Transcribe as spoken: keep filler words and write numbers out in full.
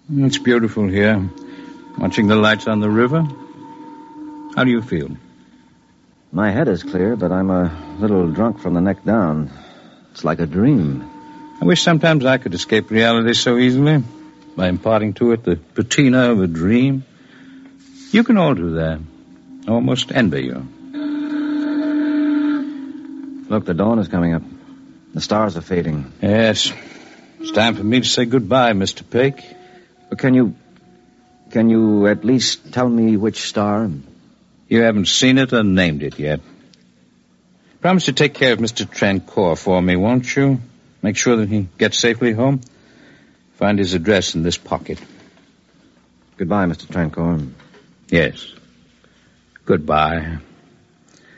It's beautiful here, watching the lights on the river. How do you feel? My head is clear, but I'm a little drunk from the neck down. It's like a dream. I wish sometimes I could escape reality so easily, by imparting to it the patina of a dream. You can all do that. I almost envy you. Look, the dawn is coming up. The stars are fading. Yes. It's time for me to say goodbye, Mister Pake. But can you... Can you at least tell me which star? You haven't seen it or named it yet. Promise to take care of Mister Trancore for me, won't you? Make sure that he gets safely home. Find his address in this pocket. Goodbye, Mister Trancore. Yes. Goodbye.